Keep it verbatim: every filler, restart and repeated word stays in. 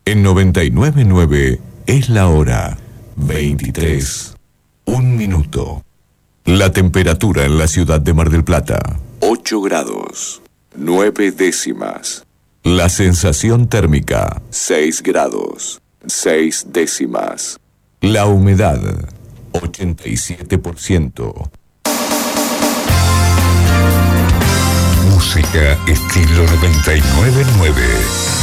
En noventa y nueve punto nueve es la hora veintitrés. Un minuto. La temperatura en la ciudad de Mar del Plata, ocho grados, nueve décimas. La sensación térmica, seis grados, seis décimas. La humedad, ochenta y siete por ciento. Música estilo noventa y nueve punto nueve.